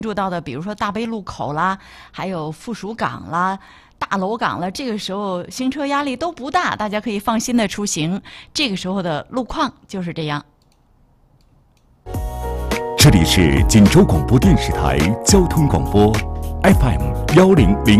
入到的，比如说大杯路口啦，还有附属港啦、大楼港了，这个时候行车压力都不大，大家可以放心的出行。这个时候的路况就是这样。 这里是锦州广播电视台交通广播 FM1006。